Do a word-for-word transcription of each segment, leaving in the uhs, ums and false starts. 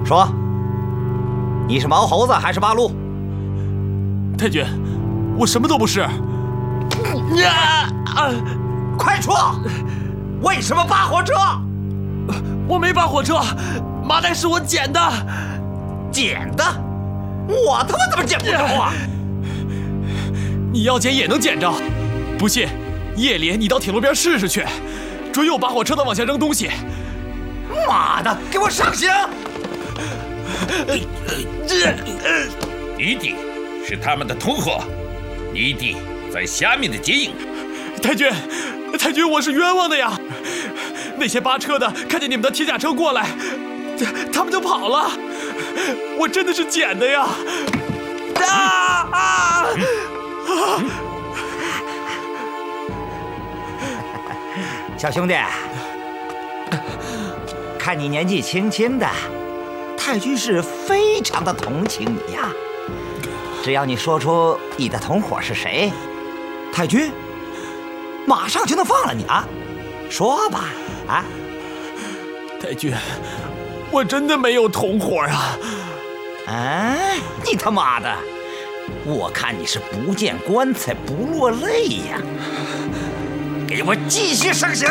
说，你是毛猴子还是八路？ 太君，我什么都不是。 呀啊！快说，为什么扒火车？ 我没扒火车，麻袋是我捡的。 捡的？我他妈怎么捡不着啊？ 你要捡也能捡着，不信，夜里你到铁路边试试去，准有扒火车的往下扔东西。 妈的，给我上刑！ 你弟是他们的同伙，你弟在下面的接应。 太君，太君，我是冤枉的呀！那些扒车的看见你们的铁甲车过来，他们就跑了。我真的是捡的呀！啊啊啊！ 小兄弟，看你年纪轻轻的，太君是非常的同情你呀。只要你说出你的同伙是谁，太君马上就能放了你啊！说吧，啊！ 太君，我真的没有同伙啊！ 哎，你他妈的！我看你是不见棺材不落泪呀！给我继续上刑！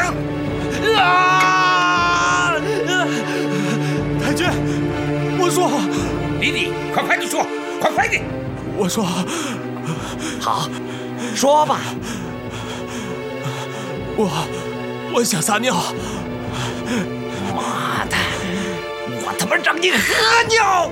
啊！太君，我说， 你弟，快快地说，快快地！ 我说， 好，说吧。 我我想撒尿。 妈的，我他妈让你喝尿！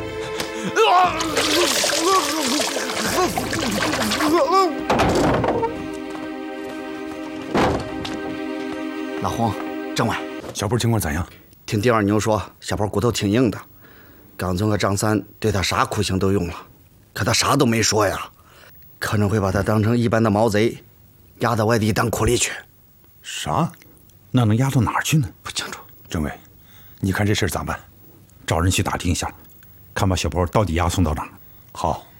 老洪，政委， 小波情况咋样？ 听第二牛说，小波骨头挺硬的，刚总和张三对他啥酷刑都用了，可他啥都没说呀，可能会把他当成一般的毛贼，押到外地当苦力去。 啥？那能押到哪儿去呢？ 不清楚。 政委，你看这事儿咋办？ 找人去打听一下，看把小波到底押送到哪儿。 好。